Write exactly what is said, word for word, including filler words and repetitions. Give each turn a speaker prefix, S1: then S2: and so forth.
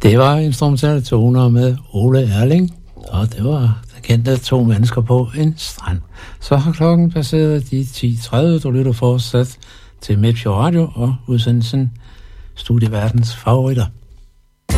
S1: Det var instrumentale toner med Ole Erling, og det var den kendte To mennesker på en strand. Så har klokken passeret de ti tredive, du lytter fortsat til Midtfjord Radio og udsendelsen Studieverdens favoritter.